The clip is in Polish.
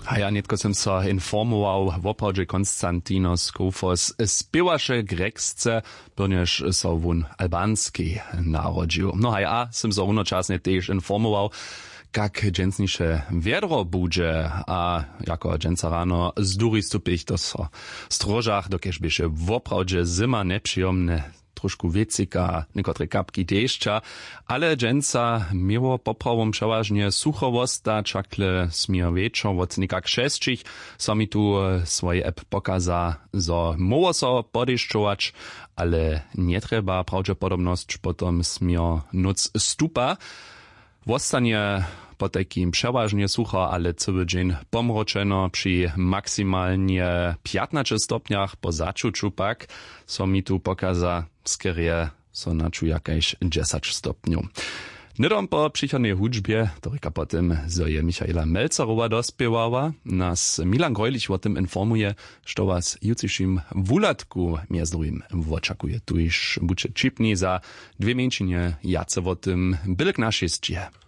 A ja netko som sa informoval v oprawdźe Konstantinos Kofos spiewaše Greksce, ponieważ so wun albanski narodził. No a ja som sa unočasne tež informoval, kak dżęsniše wiedro budże, a jako dżęca rano zduri stupić to so strożach, dokež byše w oprawdźe zima nepřijomne, trošku wiecika, niekotre kapki deszcza, ale dżęca miło poprawom przeważnie suchowosta, czakle smier wieczor, wot nikak šestčich, so mi tu swoje app pokaza, zo moło so podeščovač, ale nie treba prawdopodobność potom smier nuc stupa. Wostanie po takim przeważnie sucho, ale cały dzień pomroczeno przy maksymalnie 15 stopniach po zaczuciu pak, so mi tu pokaza skierie so naču jakieś 10 stopniów. Nidom po przychodnej hudżbie, to reka potem, zo je Michaela Melcerowa dospiewała, nas Milan Grojlich o tym informuje, što was jutrzejszym wulatku między drugim oczekuje. Tu już bucie čipni za 2 miesiące jace o tym bylek na 6.